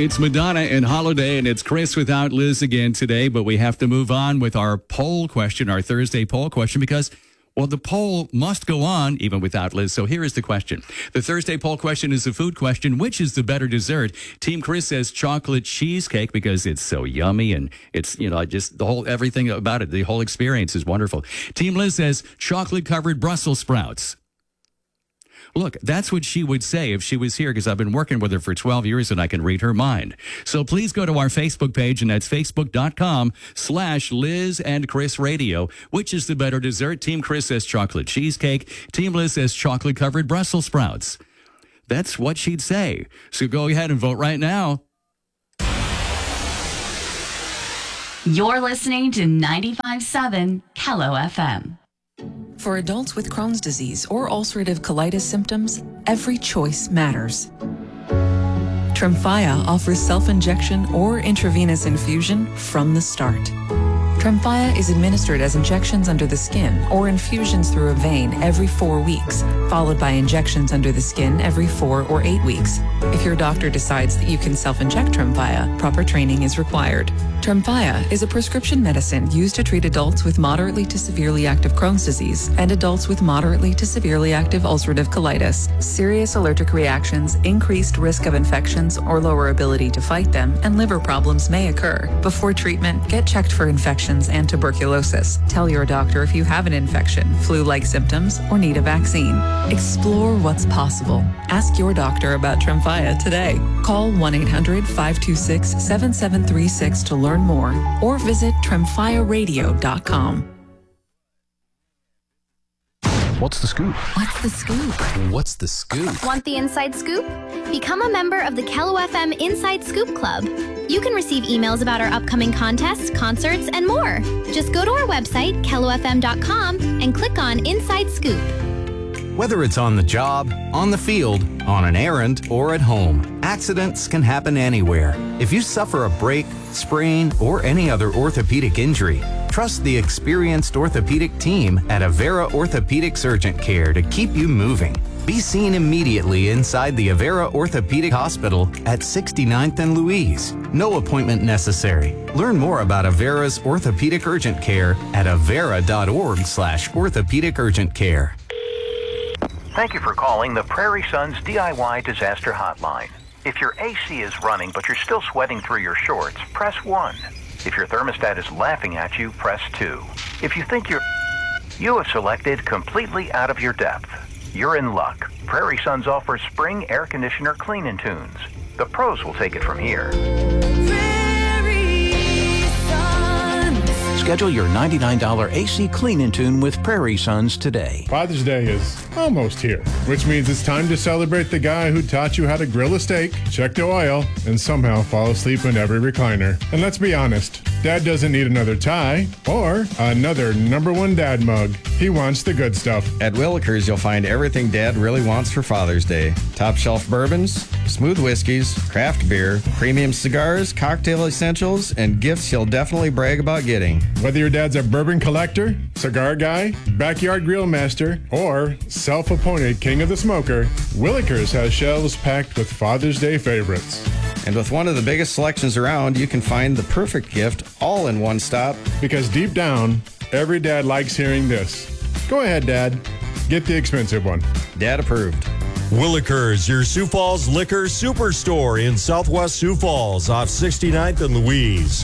It's Madonna and Holiday, and it's Chris without Liz again today, but we have to move on with our poll question, our Thursday poll question, because, well, the poll must go on even without Liz. So here is the question. The Thursday poll question is a food question. Which is the better dessert? Team Chris says chocolate cheesecake because it's so yummy and it's, just the whole, everything about it. The whole experience is wonderful. Team Liz says chocolate covered Brussels sprouts. Look, that's what she would say if she was here, because I've been working with her for 12 years and I can read her mind. So please go to our Facebook page, and that's facebook.com/Liz and Chris Radio. Which is the better dessert? Team Chris says chocolate cheesecake. Team Liz says chocolate covered Brussels sprouts. That's what she'd say. So go ahead and vote right now. You're listening to 95.7 Kello FM. For adults with Crohn's disease or ulcerative colitis symptoms, every choice matters. Tremfya offers self-injection or intravenous infusion from the start. Tremfya is administered as injections under the skin or infusions through a vein every 4 weeks, followed by injections under the skin every 4 or 8 weeks. If your doctor decides that you can self-inject Tremfya, proper training is required. Tremfya is a prescription medicine used to treat adults with moderately to severely active Crohn's disease and adults with moderately to severely active ulcerative colitis. Serious allergic reactions, increased risk of infections or lower ability to fight them, and liver problems may occur. Before treatment, get checked for infections and tuberculosis. Tell your doctor if you have an infection, flu-like symptoms, or need a vaccine. Explore what's possible. Ask your doctor about Tremfya today. Call 1-800-526-7736 to learn more, or visit tremfyaradio.com. What's the scoop? What's the scoop? What's the scoop? Want the inside scoop? Become a member of the Kello FM Inside Scoop Club. You can receive emails about our upcoming contests, concerts, and more. Just go to our website, kellofm.com, and click on Inside Scoop. Whether it's on the job, on the field, on an errand, or at home, accidents can happen anywhere. If you suffer a break, sprain, or any other orthopedic injury, trust the experienced orthopedic team at Avera Orthopedics Urgent Care to keep you moving. Be seen immediately inside the Avera Orthopedic Hospital at 69th and Louise. No appointment necessary. Learn more about Avera's Orthopedic Urgent Care at avera.org/orthopedic urgent care. Thank you for calling the Prairie Sons DIY Disaster Hotline. If your AC is running but you're still sweating through your shorts, press 1. If your thermostat is laughing at you, press 2. If you think you have selected completely out of your depth, you're in luck. Prairie Sons offers spring air conditioner clean-in tunes. The pros will take it from here. Schedule your $99 AC clean-in tune with Prairie Sons today. Father's Day is almost here, which means it's time to celebrate the guy who taught you how to grill a steak, check the oil, and somehow fall asleep in every recliner. And let's be honest, Dad doesn't need another tie or another #1 dad mug. He wants the good stuff. At Willikers, you'll find everything Dad really wants for Father's Day. Top shelf bourbons, smooth whiskeys, craft beer, premium cigars, cocktail essentials, and gifts he'll definitely brag about getting. Whether your dad's a bourbon collector, cigar guy, backyard grill master, or self-appointed king of the smoker, Willikers has shelves packed with Father's Day favorites. And with one of the biggest selections around, you can find the perfect gift all in one stop. Because deep down, every dad likes hearing this. Go ahead, Dad. Get the expensive one. Dad approved. Willikers, your Sioux Falls liquor superstore in Southwest Sioux Falls off 69th and Louise.